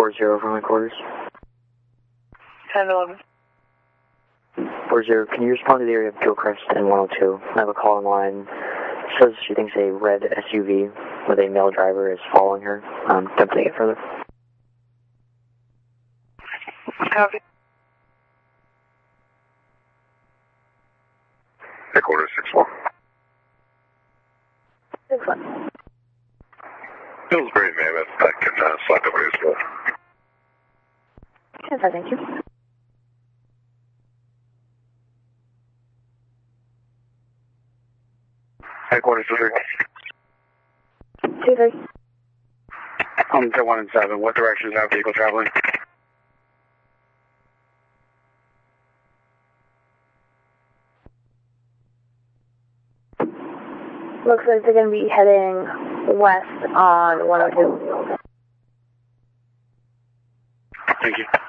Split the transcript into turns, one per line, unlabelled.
40 from my quarters.
10-11.
40, can you respond to the area of Gilchrist and 102? I have a call in line. Says she thinks a red SUV with a male driver is following her. Don't take it further.
Copy.
Headquarters 6-1.
6-1.
Pillsbury Mammoth, I can select over as well.
Yes, thank you.
Headquarters 2-3.
2-3.
1 and 7. What direction is that vehicle traveling?
Looks like they're going to be heading west on 102.
Thank you.